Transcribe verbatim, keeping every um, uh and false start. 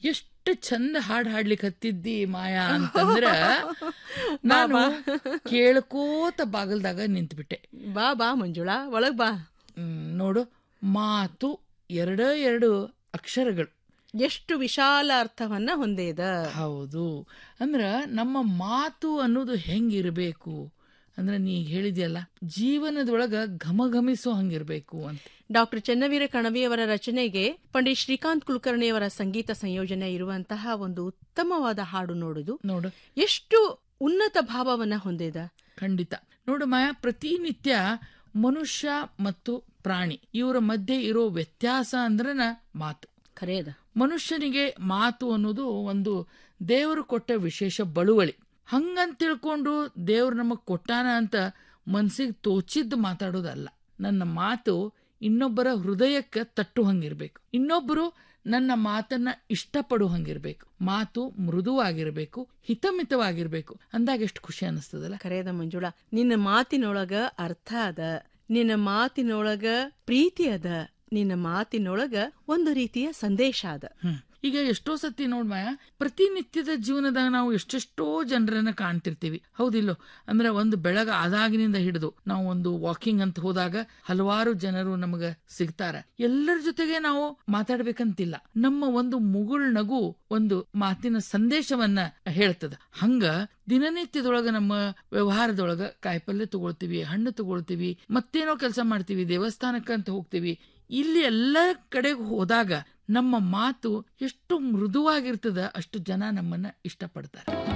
ಎಷ್ಟು ಚಂದ ಹಾಡು ಹಾಡ್ಲಿಕ್ಕೆ ಹತ್ತಿದ್ದಿ ಮಾಯಾ ಅಂತಂದ್ರ ನಾನು ಕೇಳ್ಕೋತ ಬಾಗಲ್ದಾಗ ನಿಂತ್ಬಿಟ್ಟೆ. ಬಾ ಬಾ ಮಂಜುಳಾ, ಒಳಗ್ ಬಾ. ಹ್ಮ್ ನೋಡು, ಮಾತು ಎರಡ ಎರಡು ಅಕ್ಷರಗಳು ಎಷ್ಟು ವಿಶಾಲ ಅರ್ಥವನ್ನ ಹೊಂದಿದ. ಹೌದು, ಅಂದ್ರ ನಮ್ಮ ಮಾತು ಅನ್ನೋದು ಹೆಂಗಿರ್ಬೇಕು ಅಂದ್ರೆ ನೀ ಹೇಳಿದ್ಯಲ್ಲ, ಜೀವನದೊಳಗ ಘಮಘಮಿಸೋ ಹಂಗಿರ್ಬೇಕು ಅಂತ. ಡಾಕ್ಟರ್ ಚೆನ್ನವೀರ ಕಣವಿಯವರ ರಚನೆಗೆ ಪಂಡಿತ್ ಶ್ರೀಕಾಂತ್ ಕುಲಕರ್ಣಿಯವರ ಸಂಗೀತ ಸಂಯೋಜನೆ ಇರುವಂತಹ ಒಂದು ಉತ್ತಮವಾದ ಹಾಡು ನೋಡುದು ನೋಡು ಎಷ್ಟು ಉನ್ನತ ಭಾವವನ್ನ ಹೊಂದಿದ. ಖಂಡಿತ. ನೋಡು ಮಾಯಾ, ಪ್ರತಿನಿತ್ಯ ಮನುಷ್ಯ ಮತ್ತು ಪ್ರಾಣಿ ಇವರ ಮಧ್ಯೆ ಇರೋ ವ್ಯತ್ಯಾಸ ಅಂದ್ರನ ಮಾತು. ಖರೇದ. ಮನುಷ್ಯನಿಗೆ ಮಾತು ಅನ್ನೋದು ಒಂದು ದೇವರು ಕೊಟ್ಟ ವಿಶೇಷ ಬಳುವಳಿ. ಹಂಗಂತ ತಿಳ್ಕೊಂಡು ದೇವ್ರು ನಮಗ್ ಕೊಟ್ಟಾನ ಅಂತ ಮನ್ಸಿಗೆ ತೋಚಿದ್ದು ಮಾತಾಡೋದಲ್ಲ. ನನ್ನ ಮಾತು ಇನ್ನೊಬ್ಬರ ಹೃದಯಕ್ಕೆ ತಟ್ಟು ಹಂಗಿರ್ಬೇಕು, ಇನ್ನೊಬ್ಬರು ನನ್ನ ಮಾತನ್ನ ಇಷ್ಟಪಡು ಹಂಗಿರ್ಬೇಕು, ಮಾತು ಮೃದುವಾಗಿರ್ಬೇಕು, ಹಿತಮಿತವಾಗಿರ್ಬೇಕು ಅಂದಾಗ ಎಷ್ಟು ಖುಷಿ ಅನಿಸ್ತದಲ್ಲ. ಖರೇದ ಮಂಜುಳಾ, ನಿನ್ನ ಮಾತಿನೊಳಗ ಅರ್ಥ ಅದ, ನಿನ್ನ ಮಾತಿನೊಳಗ ಪ್ರೀತಿ ಅದ, ನಿನ್ನ ಮಾತಿನೊಳಗ ಒಂದು ರೀತಿಯ ಸಂದೇಶ ಅದ. ಹ್ಮ್ ಈಗ ಎಷ್ಟೋ ಸತಿ ನೋಡ್ ಮಾಯಾ, ಪ್ರತಿನಿತ್ಯದ ಜೀವನದಾಗ ನಾವು ಎಷ್ಟೆಷ್ಟೋ ಜನರನ್ನ ಕಾಣ್ತಿರ್ತೀವಿ, ಹೌದಿಲ್ಲೋ? ಅಂದ್ರೆ ಒಂದು ಬೆಳಗ ಆದಾಗಿನಿಂದ ಹಿಡಿದು ನಾವು ಒಂದು ವಾಕಿಂಗ್ ಅಂತ ಹೋದಾಗ ಹಲವಾರು ಜನರು ನಮಗ ಸಿಗ್ತಾರ. ಎಲ್ಲರ ಜೊತೆಗೆ ನಾವು ಮಾತಾಡ್ಬೇಕಂತಿಲ್ಲ, ನಮ್ಮ ಒಂದು ಮುಗುಳ್ ನಗು ಒಂದು ಮಾತಿನ ಸಂದೇಶವನ್ನ ಹೇಳ್ತದ. ಹಂಗ ದಿನನಿತ್ಯದೊಳಗ ನಮ್ಮ ವ್ಯವಹಾರದೊಳಗ ಕಾಯಿಪಲ್ಯ ತಗೊಳ್ತೀವಿ, ಹಣ್ಣು ತಗೊಳ್ತೀವಿ, ಮತ್ತೇನೋ ಕೆಲಸ ಮಾಡ್ತೀವಿ, ದೇವಸ್ಥಾನಕ್ಕಂತ ಹೋಗ್ತೀವಿ. ಇಲ್ಲಿ ಎಲ್ಲ ಕಡೆಗೆ ಹೋದಾಗ ನಮ್ಮ ಮಾತು ಎಷ್ಟು ಮೃದುವಾಗಿರ್ತದ, ಅಷ್ಟು ಜನ ನಮ್ಮನ್ನ ಇಷ್ಟಪಡ್ತಾರೆ.